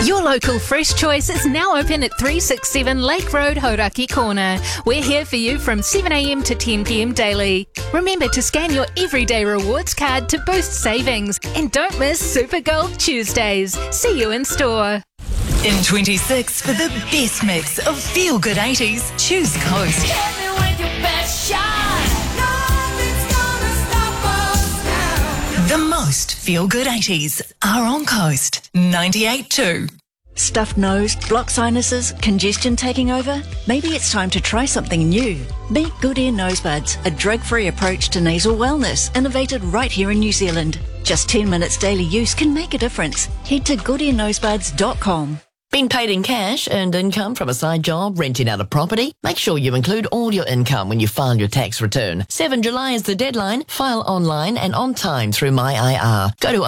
Your local Fresh Choice is now open at 367 Lake Road, Hauraki Corner. We're here for you from 7am to 10pm daily. Remember to scan your Everyday Rewards card to boost savings. And don't miss Super Gold Tuesdays. See you in store. In 26, for the best mix of feel-good 80s, choose Coast. Hit me with your best shot. Nothing's gonna stop us now. The most feel-good 80s are on Coast 98.2. Stuffed nose, blocked sinuses, congestion taking over? Maybe it's time to try something new. Meet Good Ear Nose Buds, a drug-free approach to nasal wellness, innovated right here in New Zealand. Just 10 minutes daily use can make a difference. Head to goodearnosebuds.com. Been paid in cash, earned income from a side job, renting out a property? Make sure you include all your income when you file your tax return. 7 July is the deadline. File online and on time through MyIR. Go to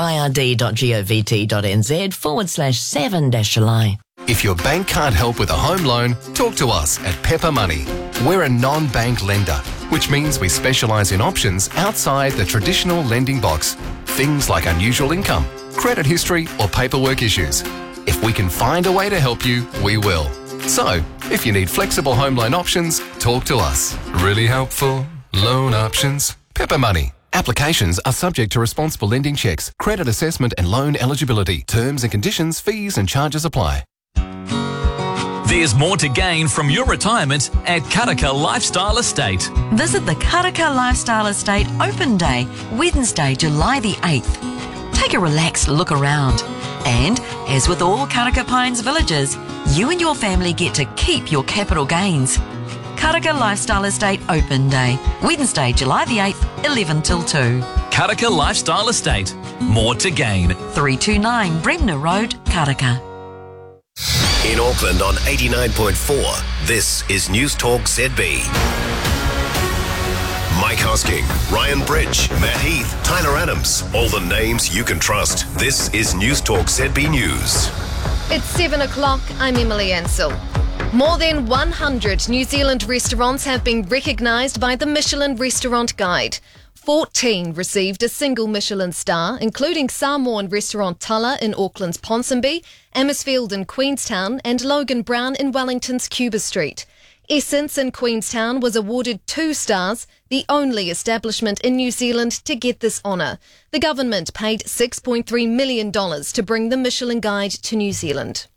ird.govt.nz/7-July. If your bank can't help with a home loan, talk to us at Pepper Money. We're a non-bank lender, which means we specialise in options outside the traditional lending box. Things like unusual income, credit history or paperwork issues. If we can find a way to help you, we will. So, if you need flexible home loan options, talk to us. Really helpful loan options. Pepper Money. Applications are subject to responsible lending checks, credit assessment and loan eligibility. Terms and conditions, fees and charges apply. There's more to gain from your retirement at Karaka Lifestyle Estate. Visit the Karaka Lifestyle Estate Open Day, Wednesday, July the 8th. Take a relaxed look around. And, as with all Karaka Pines villages, you and your family get to keep your capital gains. Karaka Lifestyle Estate Open Day, Wednesday, July the 8th, 11 till 2. Karaka Lifestyle Estate. More to gain. 329 Bremner Road, Karaka. In Auckland on 89.4, this is News Talk ZB. Mike Hosking, Ryan Bridge, Matt Heath, Tyler Adams. All the names you can trust. This is News Talk ZB News. It's 7 o'clock. I'm Emily Ansell. More than 100 New Zealand restaurants have been recognised by the Michelin Restaurant Guide. 14 received a single Michelin star, including Samoan restaurant Tala in Auckland's Ponsonby, Amersfield in Queenstown and Logan Brown in Wellington's Cuba Street. Essence in Queenstown was awarded 2 stars, the only establishment in New Zealand to get this honour. The government paid $6.3 million to bring the Michelin Guide to New Zealand.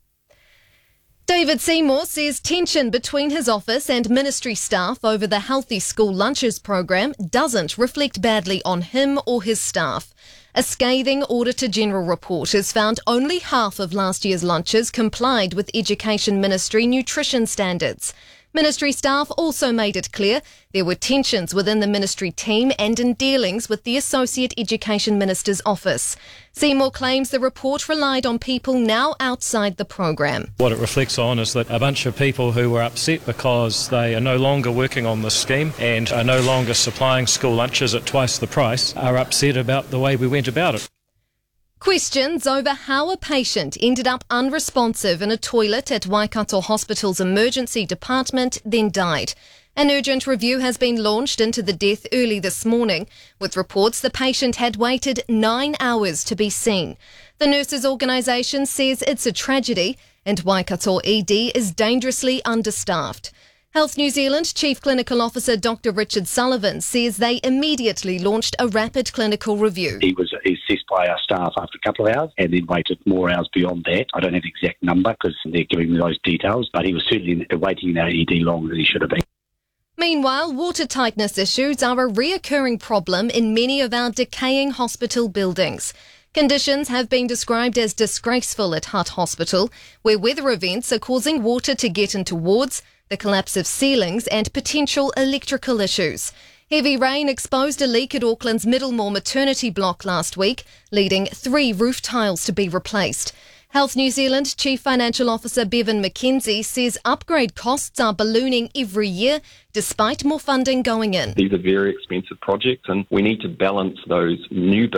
David Seymour says tension between his office and ministry staff over the Healthy School Lunches program doesn't reflect badly on him or his staff. A scathing Auditor-General report has found only half of last year's lunches complied with Education Ministry nutrition standards. Ministry staff also made it clear there were tensions within the ministry team and in dealings with the Associate Education Minister's office. Seymour claims the report relied on people now outside the program. What it reflects on is that a bunch of people who were upset because they are no longer working on this scheme and are no longer supplying school lunches at twice the price are upset about the way we went about it. Questions over how a patient ended up unresponsive in a toilet at Waikato Hospital's emergency department, then died. An urgent review has been launched into the death early this morning, with reports the patient had waited 9 hours to be seen. The nurses' organisation says it's a tragedy and Waikato ED is dangerously understaffed. Health New Zealand Chief Clinical Officer Dr Richard Sullivan says they immediately launched a rapid clinical review. He was assessed by our staff after a couple of hours and then waited more hours beyond that. I don't have the exact number because they're giving me those details, but he was certainly waiting in our ED longer than he should have been. Meanwhile, water tightness issues are a reoccurring problem in many of our decaying hospital buildings. Conditions have been described as disgraceful at Hutt Hospital, where weather events are causing water to get into wards, the collapse of ceilings and potential electrical issues. Heavy rain exposed a leak at Auckland's Middlemore maternity block last week, leading 3 roof tiles to be replaced. Health New Zealand Chief Financial Officer Bevan McKenzie says upgrade costs are ballooning every year, despite more funding going in. These are very expensive projects and we need to balance those new